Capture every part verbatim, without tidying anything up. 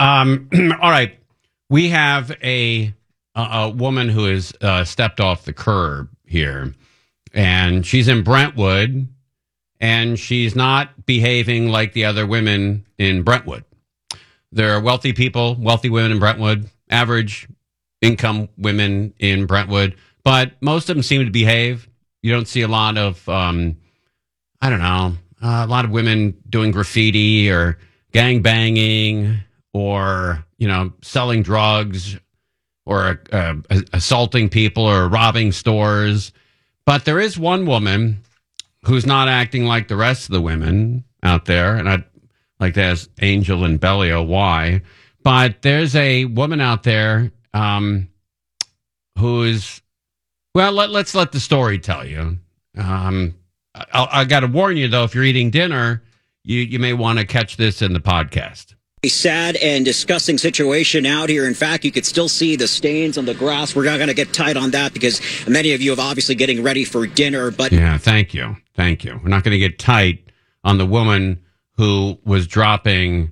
Um, all right. We have a, a, a woman who has uh, stepped off the curb here, and she's in Brentwood, and she's not behaving like the other women in Brentwood. There are wealthy people, wealthy women in Brentwood, average income women in Brentwood, but most of them seem to behave. You don't see a lot of, um, I don't know, uh, a lot of women doing graffiti or gang banging or, you know, selling drugs or uh, assaulting people or robbing stores. But there is one woman who's not acting like the rest of the women out there, and I'd like to ask Angel and Bellio why. But there's a woman out there um, who is, well, let, let's let the story tell you. Um, I, I got to warn you, though, if you're eating dinner, you, you may want to catch this in the podcast. A sad and disgusting situation out here. In fact, you could still see the stains on the grass. We're not going to get tight on that because many of you have obviously getting ready for dinner. But yeah, thank you. Thank you. We're not going to get tight on the woman who was dropping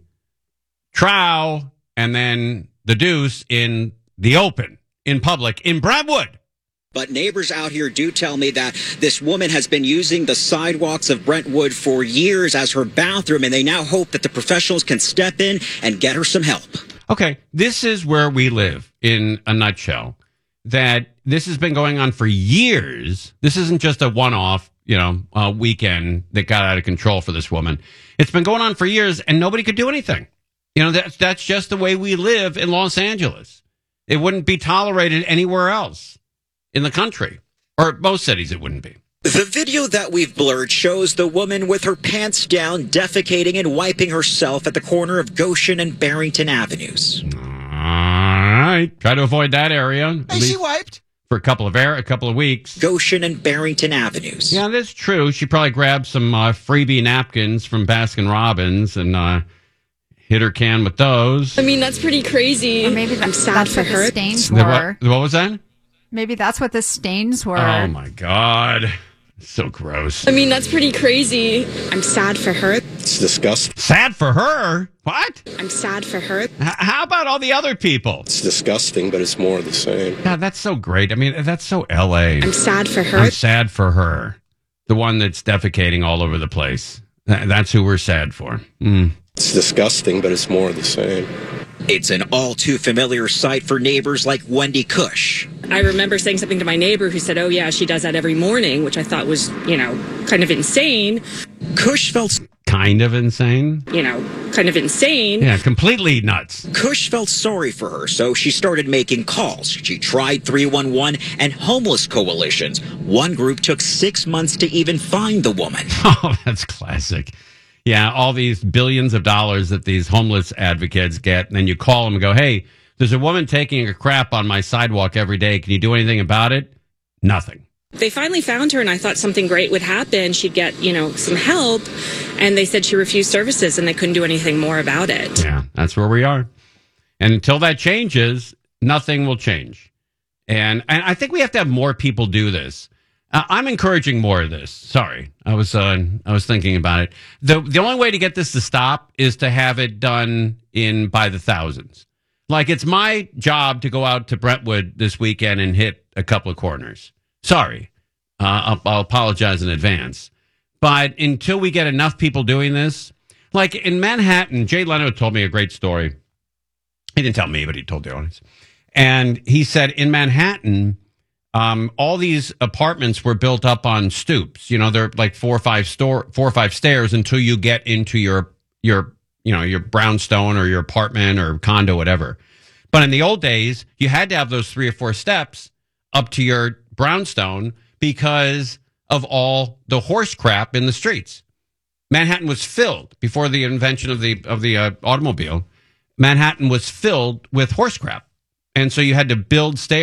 trow and then the deuce in the open, in public, in Brentwood. But neighbors out here do tell me that this woman has been using the sidewalks of Brentwood for years as her bathroom, and they now hope that the professionals can step in and get her some help. Okay, this is where we live in a nutshell, that this has been going on for years. This isn't just a one-off, you know, uh, weekend that got out of control for this woman. It's been going on for years, and nobody could do anything. You know, that's, that's just the way we live in Los Angeles. It wouldn't be tolerated anywhere else in the country, or most cities it wouldn't be. The video that we've blurred shows the woman with her pants down, defecating and wiping herself at the corner of Goshen and Barrington Avenues. All right. Try to avoid that area. Hey, she wiped. For a couple of air, a couple of weeks. Goshen and Barrington Avenues. Yeah, that's true. She probably grabbed some uh, freebie napkins from Baskin Robbins and uh, hit her can with those. I mean, that's pretty crazy. Or maybe I'm sad that's for what her. the stains The were. what, what was that? Maybe that's what the stains were. Oh, my God. So gross. I mean, that's pretty crazy. I'm sad for her. It's disgusting. Sad for her? What? I'm sad for her. H- how about all the other people? It's disgusting, but it's more of the same. God, that's so great. I mean, that's so L A. I'm sad for her. I'm sad for her. The one that's defecating all over the place. Th- That's who we're sad for. Mm. It's disgusting, but it's more of the same. It's an all too familiar sight for neighbors like Wendy Cush. I remember saying something to my neighbor who said, oh, yeah, she does that every morning, which I thought was, you know, kind of insane. Cush felt Kind of insane. You know, kind of insane. Yeah, completely nuts. Cush felt sorry for her, so she started making calls. She tried three one one and homeless coalitions. One group took six months to even find the woman. Oh, that's classic. Yeah, all these billions of dollars that these homeless advocates get, and then you call them and go, hey, there's a woman taking a crap on my sidewalk every day. Can you do anything about it? Nothing. They finally found her, and I thought something great would happen. She'd get, you know, some help. And they said she refused services, and they couldn't do anything more about it. Yeah, that's where we are. And until that changes, nothing will change. And, and I think we have to have more people do this. Uh, I'm encouraging more of this. Sorry, I was uh, I was thinking about it. the The only way to get this to stop is to have it done in by the thousands. Like, it's my job to go out to Brentwood this weekend and hit a couple of corners. Sorry, uh, I'll, I'll apologize in advance. But until we get enough people doing this, like in Manhattan, Jay Leno told me a great story. He didn't tell me, but he told the audience. And he said in Manhattan, Um, all these apartments were built up on stoops. You know, they're like four or five store, four or five stairs until you get into your your you know your brownstone or your apartment or condo, whatever. But in the old days, you had to have those three or four steps up to your brownstone because of all the horse crap in the streets. Manhattan was filled before the invention of the of the uh, automobile. Manhattan was filled with horse crap, and so you had to build stairs.